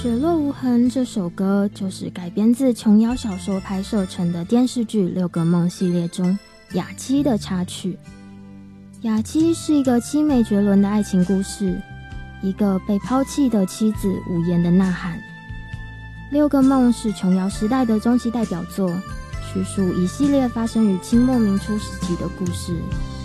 雪落无痕这首歌就是改编自琼瑶小说拍摄成的电视剧《六个梦》系列中雅妻的插曲。雅妻是一个凄美绝伦的爱情故事，一个被抛弃的妻子无言的呐喊。《六个梦》是琼瑶时代的中期代表作，叙述一系列发生于清末民初时期的故事。